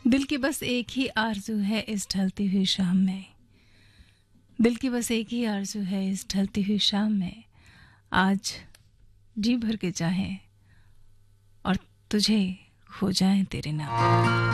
दिल की बस एक ही आरज़ू है इस ढलती हुई शाम में। दिल की बस एक ही आरज़ू है इस ढलती हुई शाम में। आज जी भर के चाहें और तुझे खो जाएं तेरे नाम।